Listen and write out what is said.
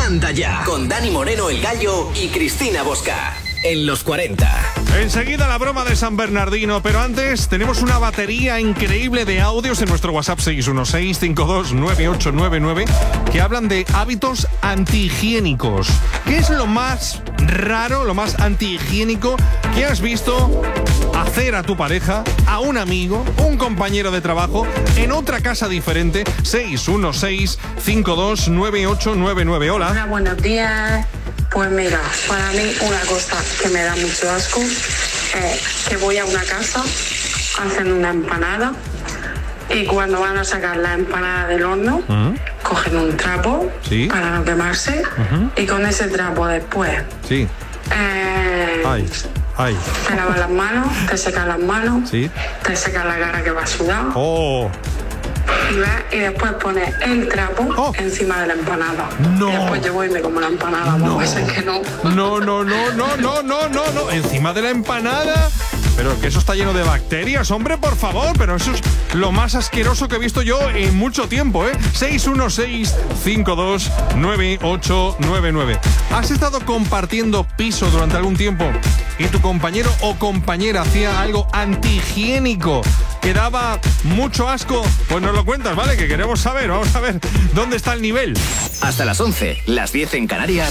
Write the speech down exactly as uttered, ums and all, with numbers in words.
Anda Ya, con Dani Moreno el Gallo y Cristina Bosca. En los cuarenta. Enseguida la broma de San Bernardino, pero antes tenemos una batería increíble de audios en nuestro WhatsApp seis uno seis, cinco dos nueve ocho nueve nueve que hablan de hábitos antihigiénicos. ¿Qué es lo más raro, lo más antihigiénico que has visto hacer a tu pareja, a un amigo, un compañero de trabajo, en otra casa diferente? seis uno seis, cinco dos nueve ocho nueve nueve. Hola. Hola, buenos días. Pues mira, para mí una cosa que me da mucho asco es que voy a una casa, hacen una empanada y cuando van a sacar la empanada del horno, uh-huh. cogen un trapo ¿Sí? para no quemarse uh-huh. y con ese trapo después sí. eh, ay, ay. te lavas las manos, te secas las manos, ¿Sí? te secas la cara que va sudada. Oh. Y, va, y después pones el trapo oh. encima de la empanada. No. Y después yo voy y me como la empanada. No. Puede ser que no. No, no, no, no, no, no, no, no. Encima de la empanada. Pero que eso está lleno de bacterias, hombre, por favor. Pero eso es lo más asqueroso que he visto yo en mucho tiempo, ¿eh? seis uno seis, cinco dos nueve ocho nueve nueve. ¿Has estado compartiendo piso durante algún tiempo y tu compañero o compañera hacía algo antihigiénico que daba mucho asco? Pues nos lo cuentas, ¿vale? Que queremos saber. Vamos a ver dónde está el nivel. Hasta las once, las diez en Canarias.